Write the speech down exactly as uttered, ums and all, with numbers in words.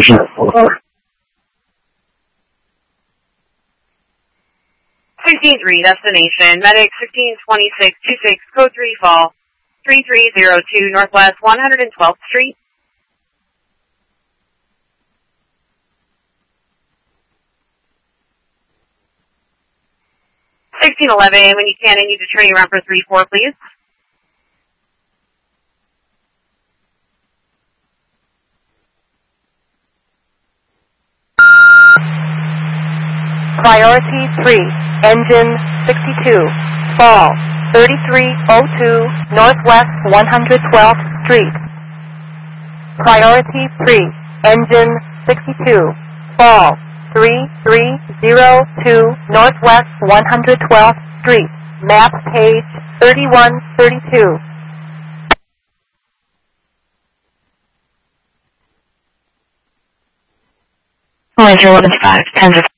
destination. sixteen three, destination. Medic sixteen twenty-six twenty-six, code three, fall. three three zero two, Northwest one hundred twelfth Street. sixteen eleven, when you can, I need to turn you around for three four, please. Priority three, engine sixty-two, fall, thirty-three oh two, Northwest one hundred twelfth Street. Priority three, engine sixty-two, fall, three three zero two, Northwest one hundred twelfth Street. Map page thirty-one thirty-two. Voyager one five, ten